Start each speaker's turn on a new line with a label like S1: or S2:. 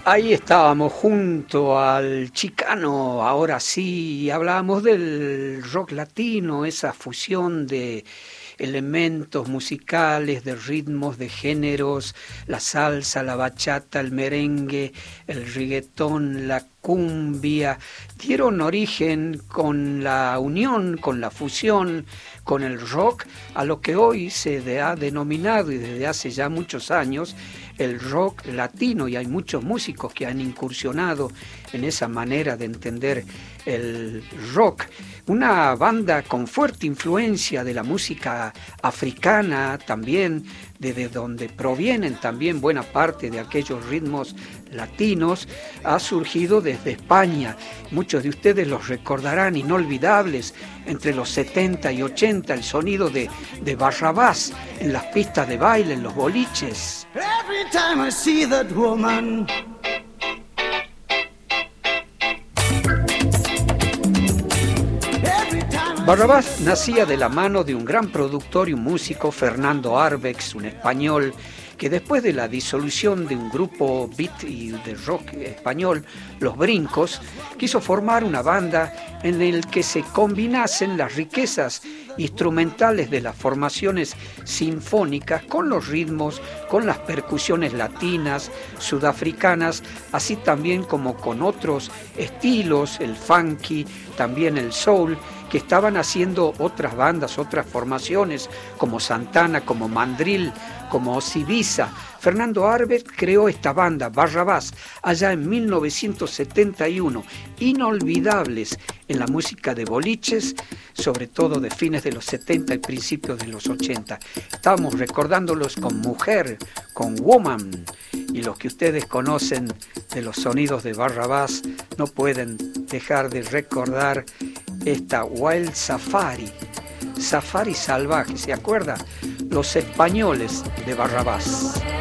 S1: Ahí estábamos junto al Chicano, ahora sí, hablábamos del rock latino, esa fusión de elementos musicales, de ritmos, de géneros, la salsa, la bachata, el merengue, el reggaetón, la cumbia, dieron origen con la unión, con la fusión, con el rock, a lo que hoy se ha denominado y desde hace ya muchos años el rock latino, y hay muchos músicos que han incursionado en esa manera de entender el rock. Una banda con fuerte influencia de la música africana también, desde donde provienen también buena parte de aquellos ritmos latinos, ha surgido desde España. Muchos de ustedes los recordarán, inolvidables, entre los 70 y 80, el sonido de Barrabás en las pistas de baile, en los boliches.
S2: Every time I see that woman,
S1: Barrabás nacía de la mano de un gran productor y un músico, Fernando Arbex, un español, que después de la disolución de un grupo beat y de rock español, Los Brincos, quiso formar una banda en el que se combinasen las riquezas instrumentales de las formaciones sinfónicas con los ritmos, con las percusiones latinas, sudafricanas, así también como con otros estilos, el funky, también el soul, que estaban haciendo otras bandas, otras formaciones, como Santana, como Mandril, como Sibisa. Fernando Arbex creó esta banda, Barrabás, allá en 1971, inolvidables en la música de boliches, sobre todo de fines de los 70 y principios de los 80. Estamos recordándolos con Mujer, con Woman, y los que ustedes conocen de los sonidos de Barrabás no pueden dejar de recordar esta Wild Safari, Safari salvaje, ¿se acuerda? Los españoles de Barrabás.